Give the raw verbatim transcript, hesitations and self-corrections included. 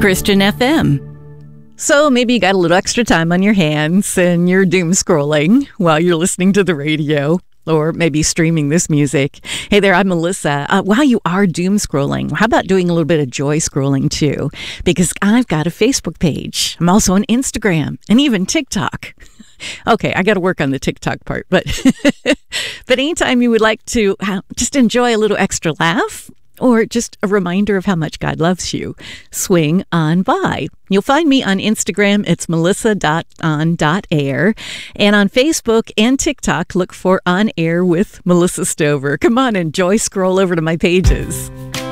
Christian F M. So maybe you got a little extra time on your hands and you're doom scrolling while you're listening to the radio or maybe streaming this music. Hey there, I'm Melissa. Uh, while you are doom scrolling, how about doing a little bit of joy scrolling too? Because I've got a Facebook page. I'm also on Instagram and even TikTok. Okay, I got to work on the TikTok part, but but anytime you would like to uh, just enjoy a little extra laugh or just a reminder of how much God loves you, swing on by. You'll find me on Instagram. It's melissa dot on dot air. And on Facebook and TikTok, look for On Air with Melissa Stover. Come on, enjoy, scroll over to my pages.